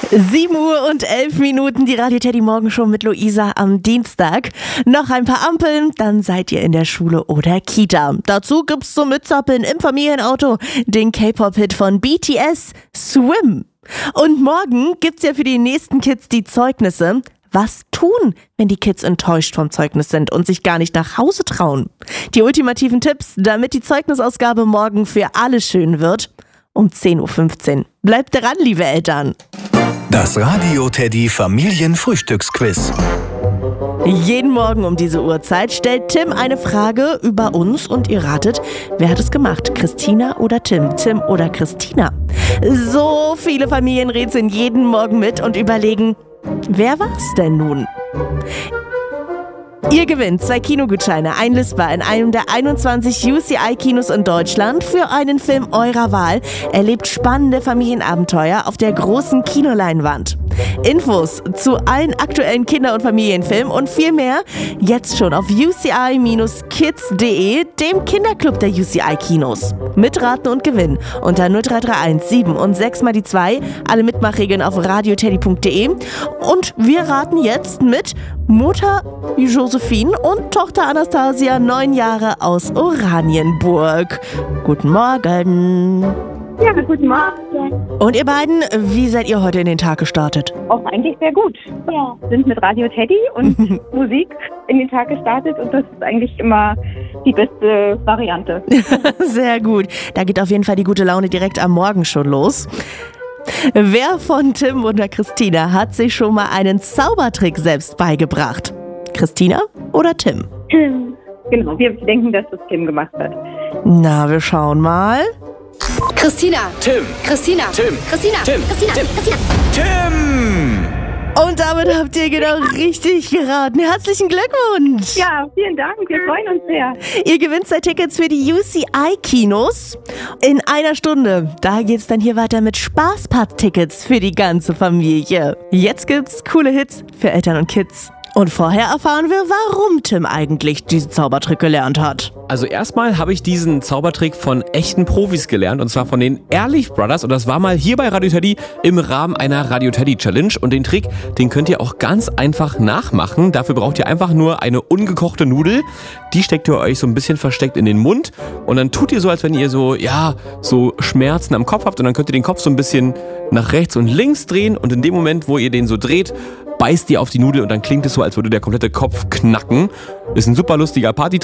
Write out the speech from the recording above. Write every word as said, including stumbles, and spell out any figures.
sieben Uhr und elf Minuten, die Radio Teddy Morgenshow mit Luisa am Dienstag. Noch ein paar Ampeln, dann seid ihr in der Schule oder Kita. Dazu gibt's zum Mitzappeln im Familienauto den K-Pop-Hit von B T S, Swim. Und morgen gibt's ja für die nächsten Kids die Zeugnisse. Was tun, wenn die Kids enttäuscht vom Zeugnis sind und sich gar nicht nach Hause trauen? Die ultimativen Tipps, damit die Zeugnisausgabe morgen für alle schön wird, um zehn Uhr fünfzehn. Bleibt dran, liebe Eltern. Das Radio Teddy Familienfrühstücksquiz. Jeden Morgen um diese Uhrzeit stellt Tim eine Frage über uns und ihr ratet, wer hat es gemacht? Christina oder Tim? Tim oder Christina? So viele Familien rätseln jeden Morgen mit und überlegen, wer war's denn nun? Ihr gewinnt zwei Kinogutscheine einlösbar in einem der einundzwanzig U C I-Kinos in Deutschland für einen Film eurer Wahl. Erlebt spannende Familienabenteuer auf der großen Kinoleinwand. Infos zu allen aktuellen Kinder- und Familienfilmen und viel mehr jetzt schon auf u c i Bindestrich kids punkt de, dem Kinderclub der U C I-Kinos. Mitraten und gewinnen unter null drei drei eins sieben und sechs mal die zwei. Alle Mitmachregeln auf radioteddy punkt de. Und wir raten jetzt mit Mutter Josephine und Tochter Anastasia, neun Jahre, aus Oranienburg. Guten Morgen. Ja, guten Morgen. Und ihr beiden, wie seid ihr heute in den Tag gestartet? Auch eigentlich sehr gut. Ja. Sind mit Radio Teddy und Musik in den Tag gestartet und das ist eigentlich immer die beste Variante. Sehr gut. Da geht auf jeden Fall die gute Laune direkt am Morgen schon los. Wer von Tim oder Christina hat sich schon mal einen Zaubertrick selbst beigebracht? Christina oder Tim? Tim. Genau, wir denken, dass das Tim gemacht hat. Na, wir schauen mal. Christina. Tim. Christina. Tim. Christina. Tim. Christina. Tim. Christina. Tim! Und damit habt ihr genau richtig geraten. Herzlichen Glückwunsch! Ja, vielen Dank. Wir freuen uns sehr. Ihr gewinnt zwei Tickets für die U C I-Kinos. In einer Stunde, da geht's dann hier weiter mit Spaßpad-Tickets für die ganze Familie. Jetzt gibt's coole Hits für Eltern und Kids. Und vorher erfahren wir, warum Tim eigentlich diesen Zaubertrick gelernt hat. Also erstmal habe ich diesen Zaubertrick von echten Profis gelernt, und zwar von den Ehrlich Brothers, und das war mal hier bei Radio Teddy im Rahmen einer Radio Teddy Challenge, und den Trick, den könnt ihr auch ganz einfach nachmachen. Dafür braucht ihr einfach nur eine ungekochte Nudel, die steckt ihr euch so ein bisschen versteckt in den Mund und dann tut ihr so, als wenn ihr so, ja, so Schmerzen am Kopf habt, und dann könnt ihr den Kopf so ein bisschen nach rechts und links drehen, und in dem Moment, wo ihr den so dreht, beißt ihr auf die Nudel und dann klingt es so, als würde der komplette Kopf knacken. Ist ein super lustiger Party